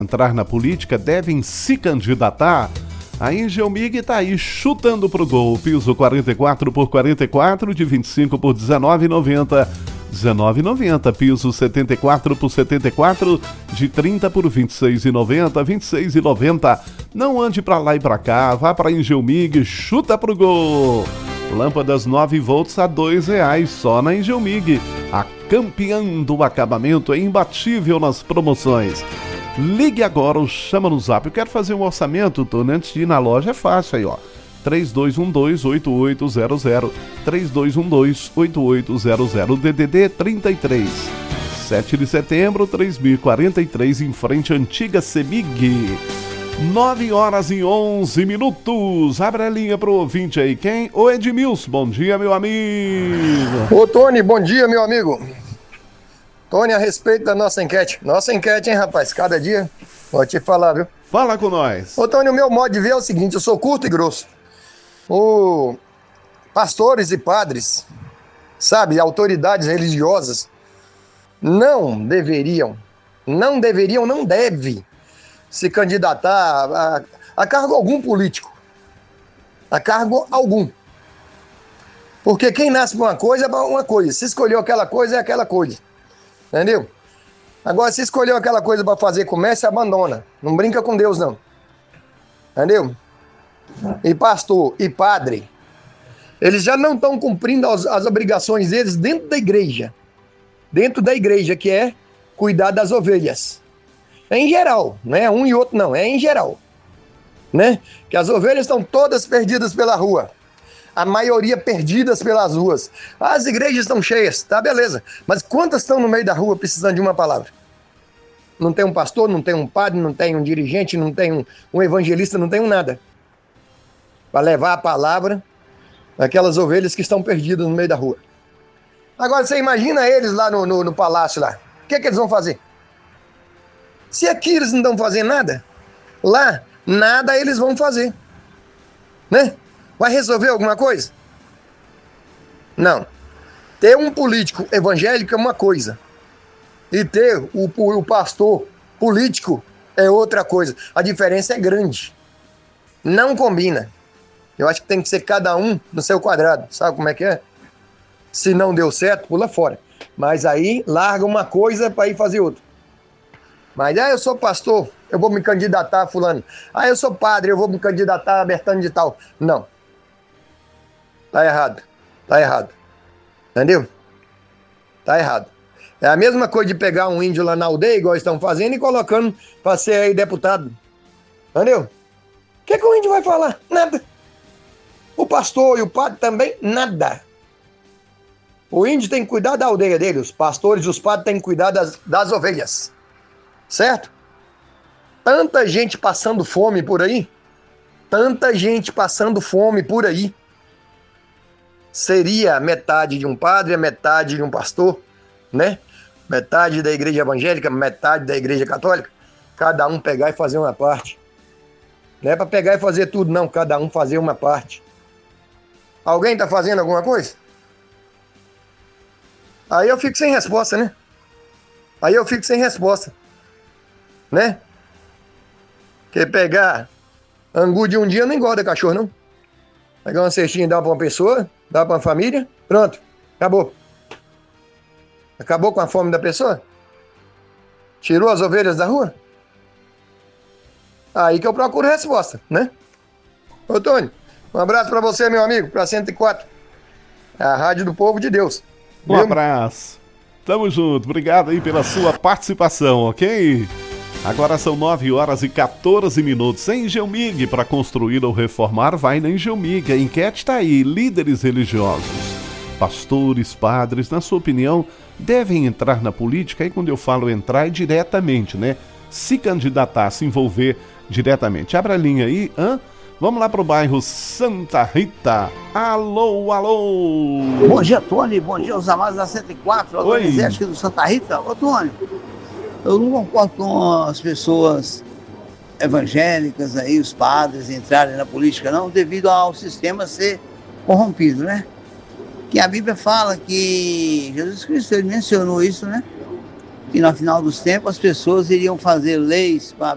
entrar na política devem se candidatar? A Engelmig está aí chutando pro gol. Piso 44 por 44 de 25 por 19,90. 19,90. Piso 74 por 74 de 30 por 26,90. 26,90. Não ande pra lá e pra cá. Vá pra Engelmig, chuta pro gol. Lâmpadas 9 volts a R$2 só na Engelmig. A campeã do acabamento é imbatível nas promoções. Ligue agora ou chama no zap. Eu quero fazer um orçamento, Tony, antes de ir na loja. É fácil aí, ó. 3212-8800. 3212-8800. DDD 33. 7 de setembro, 3043, em frente à antiga Semig. 9h11. Abre a linha pro ouvinte aí. Quem? Ô Edmilson, bom dia, meu amigo. Ô Tony, bom dia, meu amigo. Tony, a respeito da nossa enquete. Nossa enquete, hein, rapaz? Cada dia, vou te falar, viu? Fala com nós. Ô Tony, o meu modo de ver é o seguinte, eu sou curto e grosso. Pastores e padres, sabe, autoridades religiosas, não devem se candidatar a cargo algum político. A cargo algum. Porque quem nasce pra uma coisa é pra uma coisa. Se escolheu aquela coisa, é aquela coisa. Entendeu? Agora, se escolheu aquela coisa para fazer comércio, abandona. Não brinca com Deus, não. Entendeu? E pastor e padre, eles já não estão cumprindo as obrigações deles dentro da igreja. Dentro da igreja, que é cuidar das ovelhas. É em geral, não é um e outro não, é em geral. Né? Que as ovelhas estão todas perdidas pela rua. A maioria perdidas pelas ruas. As igrejas estão cheias, tá, beleza. Mas quantas estão no meio da rua precisando de uma palavra? Não tem um pastor, não tem um padre, não tem um dirigente, não tem um evangelista, não tem nada. Para levar a palavra àquelas ovelhas que estão perdidas no meio da rua. Agora você imagina eles lá no palácio lá. O que é que eles vão fazer? Se aqui eles não estão fazendo nada, lá nada eles vão fazer. Né? Vai resolver alguma coisa? Não. Ter um político evangélico é uma coisa. E ter o pastor político é outra coisa. A diferença é grande. Não combina. Eu acho que tem que ser cada um no seu quadrado. Sabe como é que é? Se não deu certo, pula fora. Mas aí larga uma coisa para ir fazer outra. Mas eu sou pastor, eu vou me candidatar a fulano. Eu sou padre, eu vou me candidatar a Bertano de tal. Não. Tá errado. Tá errado. Entendeu? Tá errado. É a mesma coisa de pegar um índio lá na aldeia, igual estão fazendo, e colocando para ser aí deputado. Entendeu? O que o índio vai falar? Nada. O pastor e o padre também, nada. O índio tem que cuidar da aldeia dele, os pastores e os padres têm que cuidar das ovelhas. Certo? Tanta gente passando fome por aí. Tanta gente passando fome por aí. Seria metade de um padre, a metade de um pastor, né? Metade da igreja evangélica, metade da igreja católica. Cada um pegar e fazer uma parte. Não é para pegar e fazer tudo, não. Cada um fazer uma parte. Alguém está fazendo alguma coisa? Aí eu fico sem resposta, né? Né? Porque pegar angu de um dia não engorda cachorro, não. Pegar uma cestinha e dar para uma pessoa, dar para uma família, pronto, acabou. Acabou com a fome da pessoa? Tirou as ovelhas da rua? Aí que eu procuro resposta, né? Ô Tony, um abraço para você, meu amigo, para 104. A Rádio do Povo de Deus. Um abraço. Tamo junto. Obrigado aí pela sua participação, ok? Agora são 9h14. Engelmig, para construir ou reformar, vai na Engelmig. A enquete tá aí. Líderes religiosos, pastores, padres, na sua opinião, devem entrar na política? Aí quando eu falo entrar, é diretamente, né? Se candidatar, se envolver diretamente. Abra a linha aí, Vamos lá pro bairro Santa Rita. Alô, alô! Bom dia, Tony. Bom dia aos amados da 104. Oi. Exército do Santa Rita. Ô, Tony, eu não concordo com as pessoas evangélicas aí, os padres entrarem na política, não, devido ao sistema ser corrompido, né? Que a Bíblia fala que Jesus Cristo, ele mencionou isso, né? Que no final dos tempos as pessoas iriam fazer leis para